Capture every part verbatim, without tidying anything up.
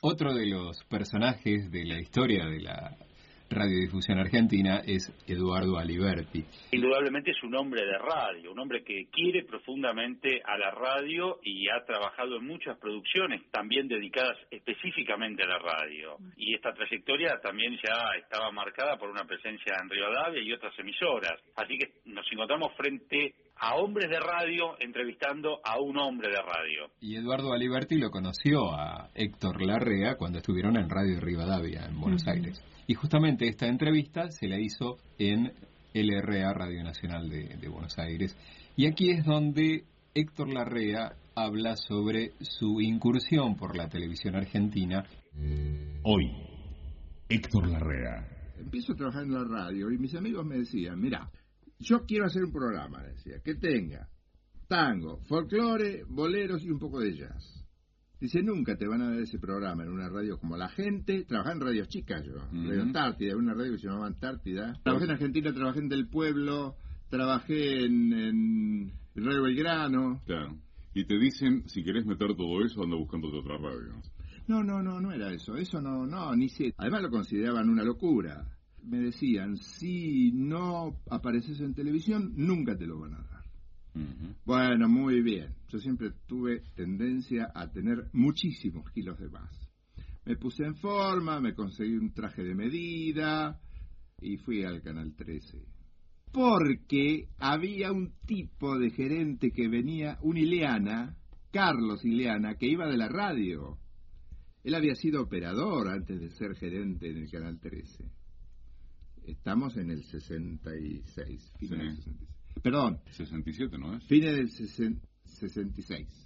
Otro de los personajes de la historia de la radiodifusión argentina es Eduardo Aliberti. Indudablemente es un hombre de radio, un hombre que quiere profundamente a la radio y ha trabajado en muchas producciones también dedicadas específicamente a la radio. Y esta trayectoria también ya estaba marcada por una presencia en Rivadavia y otras emisoras. Así que nos encontramos frente a hombres de radio entrevistando a un hombre de radio. Y Eduardo Aliberti lo conoció a Héctor Larrea cuando estuvieron en Radio Rivadavia, en Buenos uh-huh. Aires. Y justamente esta entrevista se la hizo en L R A, Radio Nacional de, de Buenos Aires. Y aquí es donde Héctor Larrea habla sobre su incursión por la televisión argentina. Hoy, Héctor Larrea. Empiezo a trabajar en la radio y mis amigos me decían, mira, yo quiero hacer un programa, decía, que tenga tango, folclore, boleros y un poco de jazz. Dice, nunca te van a dar ese programa en una radio como La Gente. Trabajé en radios chicas yo, uh-huh. Radio Antártida, una radio que se llamaba Antártida. Trabajé en Argentina, trabajé en Del Pueblo, trabajé en, en Radio Belgrano. Claro. Y te dicen, si querés meter todo eso, anda buscándote otra radio. No, no, no, no era eso. Eso no, no, ni sé. Además lo consideraban una locura. Me decían, si no apareces en televisión, nunca te lo van a dar. Uh-huh. Bueno, muy bien. Yo siempre tuve tendencia a tener muchísimos kilos de más. Me puse en forma, me conseguí un traje de medida y fui al Canal trece. Porque había un tipo de gerente que venía, un Ileana, Carlos Ileana, que iba de la radio. Él había sido operador antes de ser gerente en el Canal trece. Estamos en el sesenta y seis, final sí. del sesenta y seis. Perdón. sesenta y siete, ¿no es? Fines del sesenta y seis.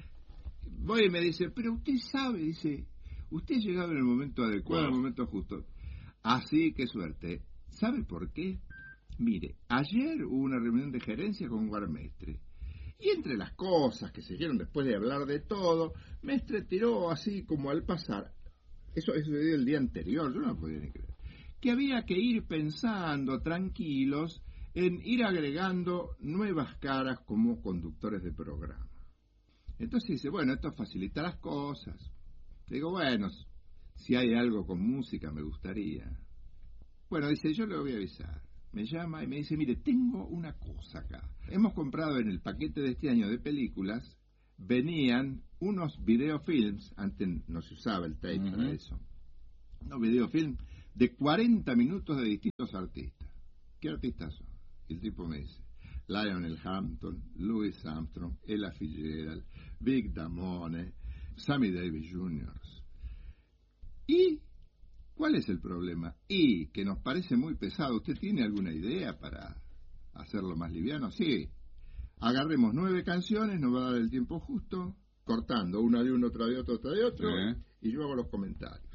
Voy y me dice, pero usted sabe, dice, usted ha llegado en el momento adecuado, en el momento justo. Así, qué suerte. ¿Sabe por qué? Mire, ayer hubo una reunión de gerencia con Guarmestre. Y entre las cosas que se hicieron después de hablar de todo, Mestre tiró así como al pasar. Eso, eso se dio el día anterior, yo no lo podía ni creer. Que había que ir pensando tranquilos en ir agregando nuevas caras como conductores de programa. Entonces dice, bueno, esto facilita las cosas. Digo, bueno, si hay algo con música me gustaría. Bueno, dice, yo le voy a avisar. Me llama y me dice, mire, tengo una cosa acá. Hemos comprado en el paquete de este año de películas, venían unos videofilms, antes no se usaba el tape uh-huh. para eso, unos videofilms de cuarenta minutos de distintos artistas. ¿Qué artistas son? El tipo me dice, Lionel Hampton, Louis Armstrong, Ella Fitzgerald, Vic Damone, Sammy Davis junior ¿Y cuál es el problema? Y que nos parece muy pesado. ¿Usted tiene alguna idea para hacerlo más liviano? Sí. Agarremos nueve canciones, nos va a dar el tiempo justo, cortando una de uno, otra de otro, otra de otro, sí. Y yo hago los comentarios.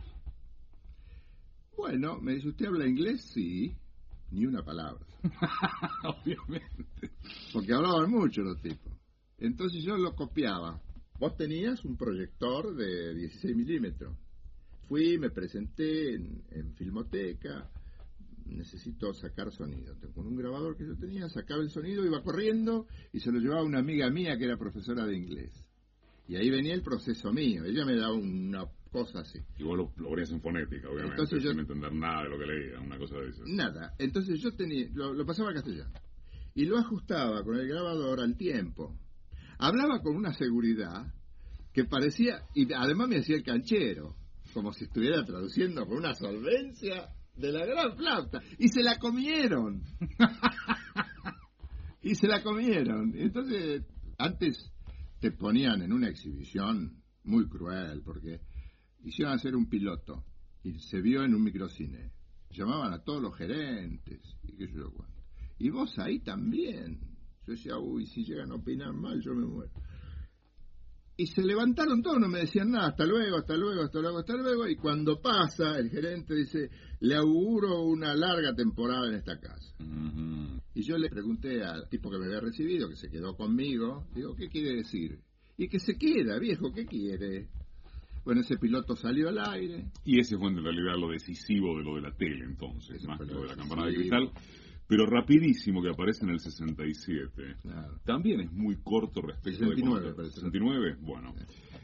Bueno, me dice, ¿usted habla inglés? Sí. Ni una palabra. Obviamente. Porque hablaban mucho los tipos. Entonces yo lo copiaba. Vos tenías un proyector de dieciséis milímetros. Fui, me presenté en, en Filmoteca. Necesito sacar sonido. Con un grabador que yo tenía, sacaba el sonido, iba corriendo y se lo llevaba a una amiga mía que era profesora de inglés. Y ahí venía el proceso mío. Ella me daba una cosa así. Y vos lo, lo ponías en fonética, obviamente, entonces yo, sin entender nada de lo que leía, una cosa de esas. Nada. Entonces yo tenía, lo, lo pasaba al castellano. Y lo ajustaba con el grabador al tiempo. Hablaba con una seguridad que parecía, y además me hacía el canchero, como si estuviera traduciendo con una solvencia de la gran flauta. Y se la comieron. y se la comieron. Entonces, antes te ponían en una exhibición muy cruel, porque hicieron hacer un piloto y se vio en un microcine. Llamaban a todos los gerentes y qué sé yo cuánto. Y vos ahí también. Yo decía, uy, si llegan a opinar mal, yo me muero. Y se levantaron todos, no me decían nada, hasta luego, hasta luego, hasta luego, hasta luego. Y cuando pasa, el gerente dice, le auguro una larga temporada en esta casa. Uh-huh. Y yo le pregunté al tipo que me había recibido, que se quedó conmigo, digo, ¿qué quiere decir? Y que se queda, viejo, ¿qué quiere? Bueno, ese piloto salió al aire. Y ese fue en realidad lo decisivo de lo de la tele, entonces, ese más que lo de la campana de cristal. Pero rapidísimo, que aparece en el sesenta y siete. Claro. También es muy corto respecto sesenta y nueve, de... ¿sesenta y nueve? Bueno.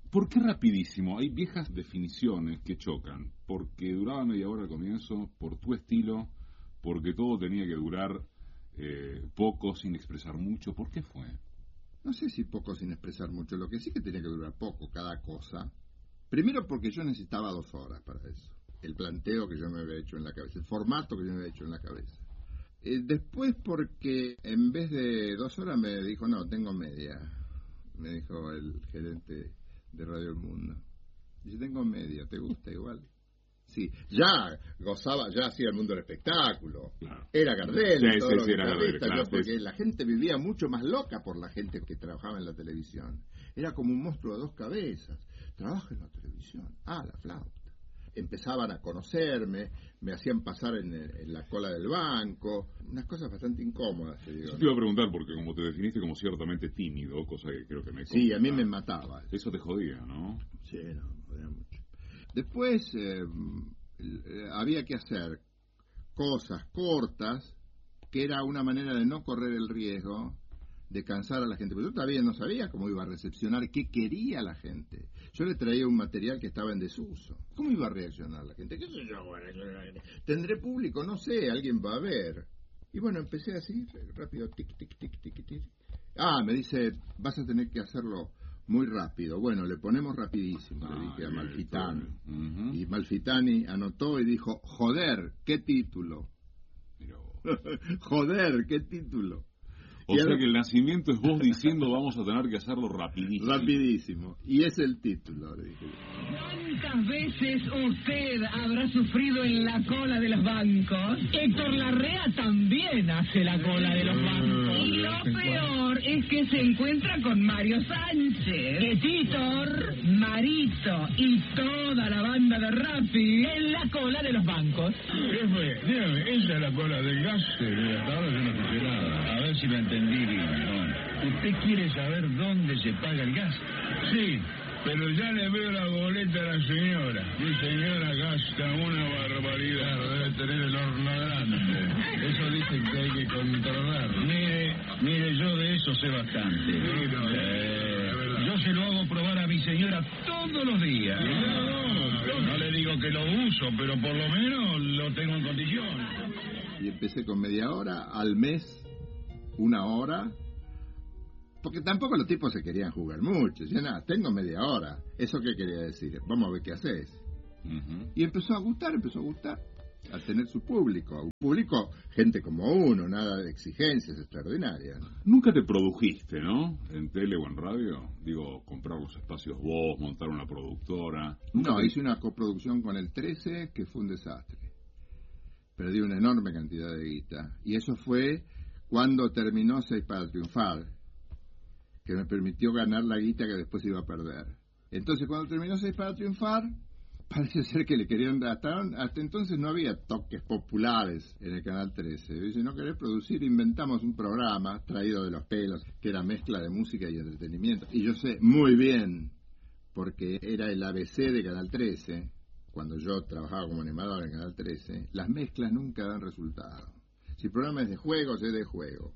¿Por qué rapidísimo? Hay viejas definiciones que chocan, porque duraba media hora al comienzo, por tu estilo, porque todo tenía que durar eh, poco sin expresar mucho. ¿Por qué fue? No sé si poco sin expresar mucho, lo que sí que tenía que durar poco cada cosa. Primero porque yo necesitaba dos horas para eso, el planteo que yo me había hecho en la cabeza, el formato que yo me había hecho en la cabeza. Eh, después porque en vez de dos horas me dijo, no, tengo media, me dijo el gerente de Radio El Mundo. Dice, tengo media, ¿te gusta igual? Sí, ya gozaba, ya hacía el mundo del espectáculo. Claro. Era Gardel, sí, todo sí, lo sí, era Gardel, claro, yo, porque sí. La gente vivía mucho más loca por la gente que trabajaba en la televisión. Era como un monstruo de dos cabezas. Trabaja en la televisión. Ah, la flauta. Empezaban a conocerme, me hacían pasar en, en la cola del banco, unas cosas bastante incómodas, te digo. Yo te iba a preguntar, porque como te definiste como ciertamente tímido, cosa que creo que me... Sí, a mí me mataba. Eso te jodía, ¿no? Sí, no, me jodía mucho. Después eh, eh, había que hacer cosas cortas, que era una manera de no correr el riesgo de cansar a la gente. Pero yo todavía no sabía cómo iba a recepcionar, qué quería la gente. Yo le traía un material que estaba en desuso. ¿Cómo iba a reaccionar la gente? ¿Qué sé yo? ¿Tendré público? No sé, alguien va a ver. Y bueno, empecé así, rápido, tic, tic, tic, tic, tic. Ah, me dice, vas a tener que hacerlo muy rápido. Bueno, le ponemos rapidísimo, ah, le dije a Malfitani. Uh-huh. Y Malfitani anotó y dijo, joder, ¿qué título? Joder, ¿qué título? O y sea ahora... que el nacimiento es vos diciendo vamos a tener que hacerlo rapidísimo. Rapidísimo. Y es el título, le dije. ¿Cuántas veces usted habrá sufrido en la cola de los bancos? Héctor Larrea también hace la cola de los bancos. Y lo peor es que se encuentra con Mario Sánchez, que Titor, Marito y toda la banda de Rappi en la cola de los bancos. ¿Qué fue? Dígame, esa es la cola del gas. Hasta ahora yo no escuché nada. A ver si lo entendí. ¿Usted quiere saber dónde se paga el gas? Sí, pero ya le veo la boleta a la señora. Mi señora gasta una barbaridad, debe tener el horno grande. Eso dicen que hay que controlar. Mire, mire, yo de eso sé bastante. Sí, no, eh, yo se lo hago probar a mi señora todos los días. No, no, no le digo que lo uso, pero por lo menos lo tengo en condición. Y empecé con media hora, al mes una hora, porque tampoco los tipos se querían jugar mucho. Decían, nada, tengo media hora. ¿Eso qué quería decir? Vamos a ver qué haces. Uh-huh. Y empezó a gustar, empezó a gustar, a tener su público. Un público, gente como uno, nada de exigencias extraordinarias. Nunca te produjiste, ¿no? En tele o en radio. Digo, comprar los espacios vos, montar una productora. No, te... hice una coproducción con el trece que fue un desastre. Perdí una enorme cantidad de guita. Y eso fue... cuando terminó Seis para Triunfar, que me permitió ganar la guita que después iba a perder. Entonces, cuando terminó Seis para Triunfar, parece ser que le querían dar, hasta, hasta entonces no había toques populares en el Canal trece. Dice, no querés producir, inventamos un programa traído de los pelos, que era mezcla de música y entretenimiento. Y yo sé muy bien, porque era el A B C de Canal trece, cuando yo trabajaba como animador en Canal trece, las mezclas nunca dan resultado. Si el programa es de juegos, es de juego.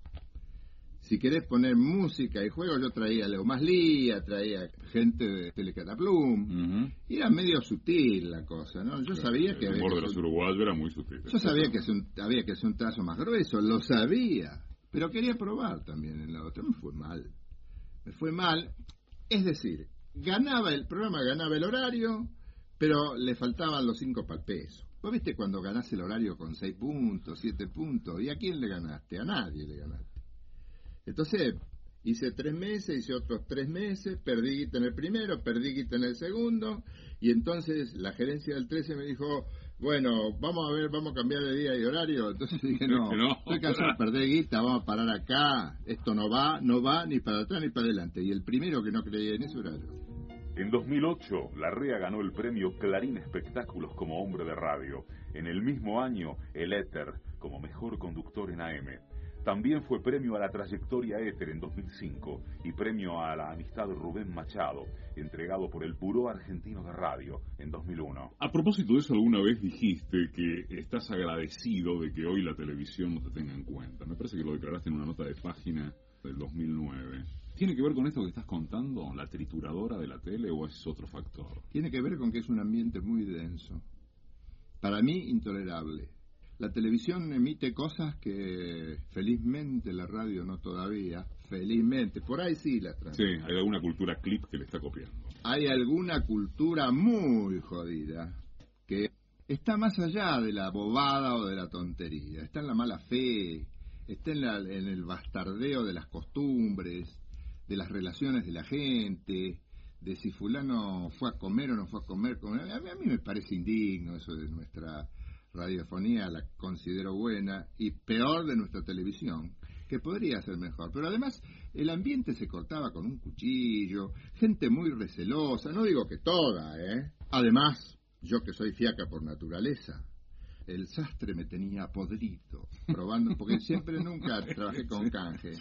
Si querés poner música y juegos, yo traía a Leo Maslía, traía gente de Telecataplum. Uh-huh. Y era medio sutil la cosa, ¿no? Yo claro, sabía que... El humor de los uruguayos era muy sutil. Yo sabía que un, había que hacer un trazo más grueso, lo sabía. Pero quería probar también en la otra. Me fue mal. Me fue mal. Es decir, ganaba el programa, ganaba el horario, pero le faltaban los cinco para el peso. ¿Vos viste cuando ganás el horario con seis puntos, siete puntos? ¿Y a quién le ganaste? A nadie le ganaste. Entonces, hice tres meses, hice otros tres meses, perdí guita en el primero, perdí guita en el segundo, y entonces la gerencia del trece me dijo, bueno, vamos a ver, vamos a cambiar de día y horario. Entonces dije, no, no. estoy cansado de perder guita, vamos a parar acá, esto no va, no va ni para atrás ni para adelante. Y el primero que no creía en eso era yo. En dos mil ocho, Larrea ganó el premio Clarín Espectáculos como hombre de radio. En el mismo año, el Éter como mejor conductor en A M. También fue premio a la trayectoria Éter en dos mil cinco y premio a la amistad Rubén Machado, entregado por el Buró Argentino de Radio en dos mil uno. A propósito de eso, alguna vez dijiste que estás agradecido de que hoy la televisión no te tenga en cuenta. Me parece que lo declaraste en una nota de página del dos mil nueve. ¿Tiene que ver con esto que estás contando, la trituradora de la tele, o es otro factor? Tiene que ver con que es un ambiente muy denso. Para mí, intolerable. La televisión emite cosas que felizmente la radio no todavía, felizmente, por ahí sí las transmite. Sí, hay alguna cultura clip que le está copiando. Hay alguna cultura muy jodida que está más allá de la bobada o de la tontería, está en la mala fe, está en, la, en el bastardeo de las costumbres, de las relaciones de la gente, de si fulano fue a comer o no fue a comer. A mí, a mí me parece indigno eso de nuestra radiofonía, la considero buena, y peor de nuestra televisión, que podría ser mejor. Pero además el ambiente se cortaba con un cuchillo, gente muy recelosa, no digo que toda, ¿eh? Además, yo que soy fiaca por naturaleza, el sastre me tenía podrido, probando, porque siempre nunca trabajé con canje.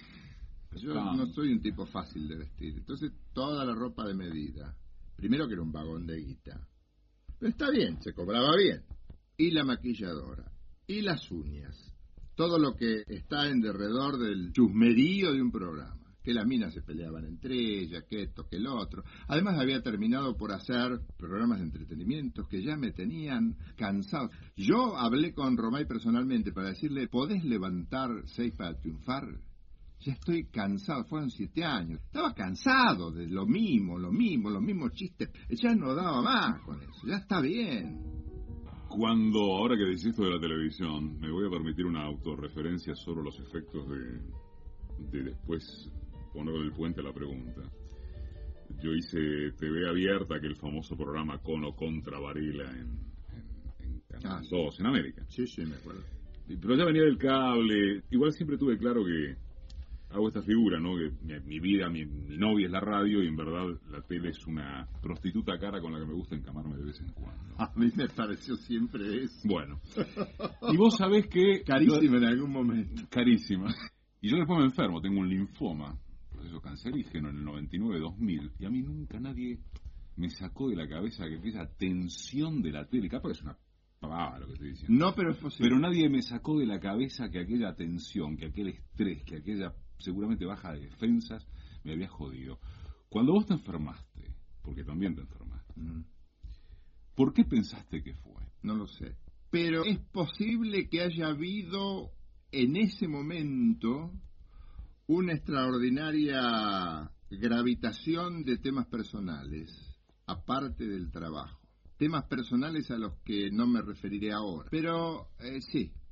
Yo no soy un tipo fácil de vestir, entonces toda la ropa de medida. Primero que era un vagón de guita, pero está bien, se cobraba bien. Y la maquilladora, y las uñas, todo lo que está en derredor del chusmerío de un programa, que las minas se peleaban entre ellas, que esto, que el otro. Además había terminado por hacer programas de entretenimiento que ya me tenían cansado. Yo hablé con Romay personalmente para decirle, ¿podés levantar seis para triunfar? Ya estoy cansado, fueron siete años. Estaba cansado de lo mismo, lo mismo, los mismos chistes. Ya no daba más con eso, ya está bien. Cuando, ahora que decís esto de la televisión, me voy a permitir una autorreferencia sobre los efectos de, de después poner el puente a la pregunta. Yo hice T V abierta, aquel famoso programa Con o Contra Varela en, en, en Canal ah, dos, en América. Sí, sí, me acuerdo. Pero ya venía del cable. Igual siempre tuve claro que hago esta figura, ¿no? Que mi, mi vida, mi, mi novia es la radio y en verdad la tele es una prostituta cara con la que me gusta encamarme de vez en cuando. A mí me pareció siempre eso. Bueno. Y vos sabés que... Carísima en algún momento. Carísima. Y yo después me enfermo, tengo un linfoma, proceso cancerígeno en el noventa y nueve dos mil, y a mí nunca nadie me sacó de la cabeza que aquella tensión de la tele, capaz que es una pavada lo que estoy diciendo. No, pero es posible. Pero nadie me sacó de la cabeza que aquella tensión, que aquel estrés, que aquella seguramente baja de defensas me había jodido. Cuando vos te enfermaste, porque también te enfermaste, mm. ¿por qué pensaste que fue? No lo sé. Pero es posible que haya habido en ese momento una extraordinaria gravitación de temas personales, aparte del trabajo. Temas personales a los que no me referiré ahora. Pero eh, sí,